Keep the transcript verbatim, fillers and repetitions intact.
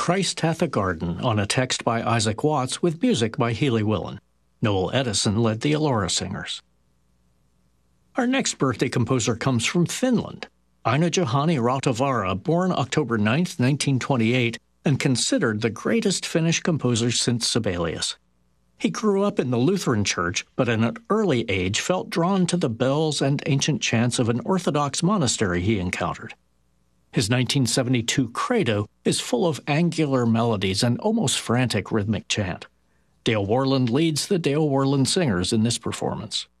Christ Hath a Garden on a text by Isaac Watts with music by Healy Willan. Noel Edison led the Elora Singers. Our next birthday composer comes from Finland. Aino-Juhani Rautavaara, born October ninth, nineteen twenty-eight, and considered the greatest Finnish composer since Sibelius. He grew up in the Lutheran Church, but at an early age felt drawn to the bells and ancient chants of an Orthodox monastery he encountered. His nineteen seventy-two Credo is full of angular melodies and almost frantic rhythmic chant. Dale Worland leads the Dale Worland Singers in this performance.